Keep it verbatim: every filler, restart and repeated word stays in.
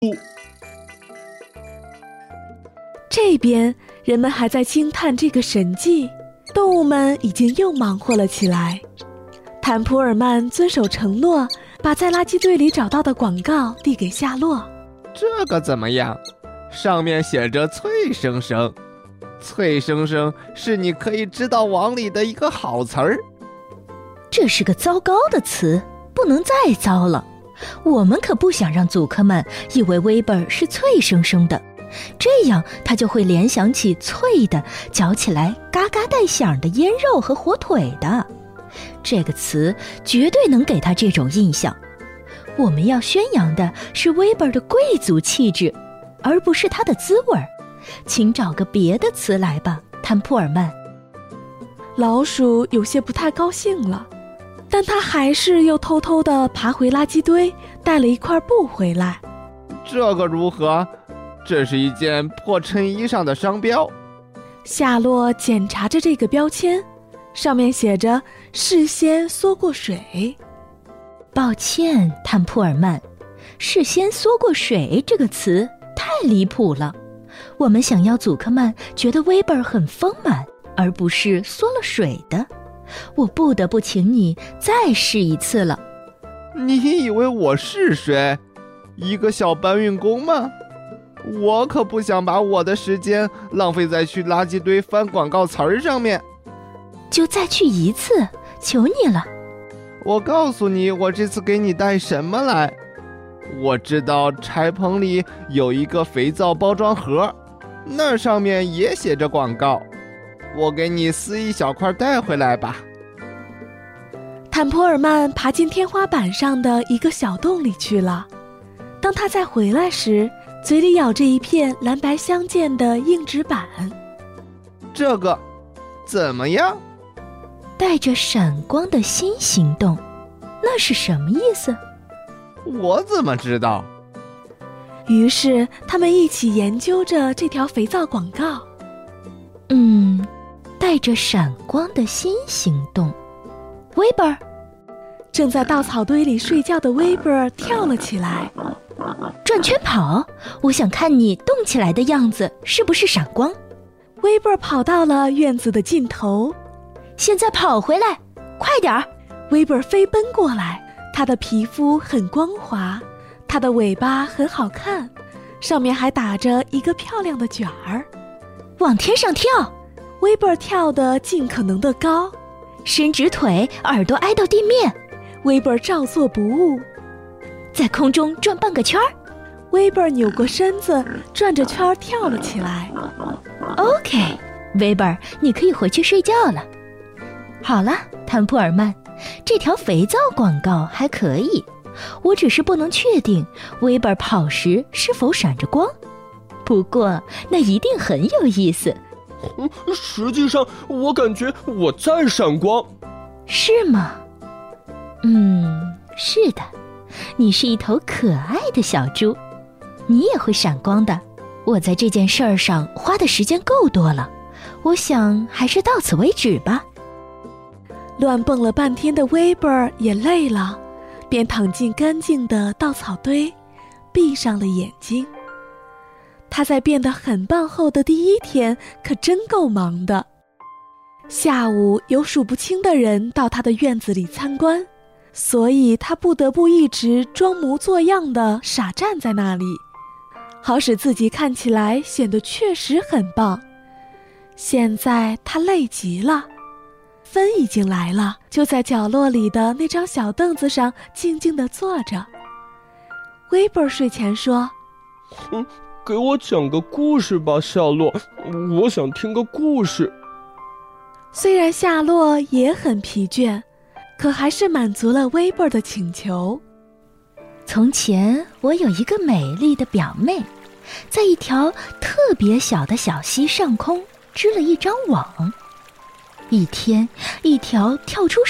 这边人们还在惊叹这个神迹，动物们已经又忙活了起来。坦普尔曼遵守承诺，把在垃圾堆里找到的广告递给夏洛。 这个怎么样？上面写着脆生生，脆生生是你可以知道网里的一个好词儿。 这是个糟糕的词，不能再糟了。我们可不想让祖克曼以为威本是脆生生的，这样他就会联想起脆的，嚼起来嘎嘎带响的腌肉和火腿的。这个词绝对能给他这种印象。我们要宣扬的是威本的贵族气质，而不是他的滋味。请找个别的词来吧，坦普尔曼。 老鼠有些不太高兴了，但他还是又偷偷地爬回垃圾堆，带了一块布回来。 这个如何？这是一件破衬衣上的商标。 夏洛检查着这个标签，上面写着事先缩过水。 抱歉，坦普尔曼，事先缩过水这个词太离谱了。我们想要祖克曼觉得威本很丰满，而不是缩了水的。我不得不请你再试一次了。 你以为我是谁？一个小搬运工吗？我可不想把我的时间浪费在去垃圾堆翻广告词儿上面。 就再去一次，求你了。 我告诉你，我这次给你带什么来。我知道柴棚里有一个肥皂包装盒，那上面也写着广告。我给你撕一小块带回来吧。 坦普尔曼爬进天花板上的一个小洞里去了。当他再回来时，嘴里咬着一片蓝白相间的硬纸板。 这个怎么样？ 带着闪光的心形动，那是什么意思？ 我怎么知道？ 于是他们一起研究着这条肥皂广告。 嗯，带着闪光的心形动。威本， 正在稻草堆里睡觉的威本跳了起来。 转圈跑，我想看你动起来的样子是不是闪光。 威本跑到了院子的尽头。 现在跑回来，快点儿！ 威本飞奔过来，他的皮肤很光滑，他的尾巴很好看，上面还打着一个漂亮的卷儿。 往天上跳， 威本跳得尽可能的高， 伸直腿，耳朵挨到地面。 威本照做不误， 在空中转半个圈儿。 威本扭过身子，转着圈儿跳了起来。 OK， 威本，你可以回去睡觉了。好了，坦普尔曼，这条肥皂广告还可以，我只是不能确定威本跑时是否闪着光。不过那一定很有意思。 嗯，实际上我感觉我在闪光。 是吗？嗯，是的，你是一头可爱的小猪，你也会闪光的。我在这件事儿上花的时间够多了，我想还是到此为止吧。 乱蹦了半天的威本也累了，便躺进干净的稻草堆，闭上了眼睛。他在变得很棒后的第一天可真够忙的。下午有数不清的人到他的院子里参观，所以他不得不一直装模作样的傻站在那里，好使自己看起来显得确实很棒。现在他累极了。芬已经来了，就在角落里的那张小凳子上静静地坐着。威本睡前说： 嗯，给我讲个故事吧，夏洛，我想听个故事。 虽然夏洛也很疲倦，可还是满足了威本的请求。 从前我有一个美丽的表妹，在一条特别小的小溪上空织了一张网。一天，一条跳出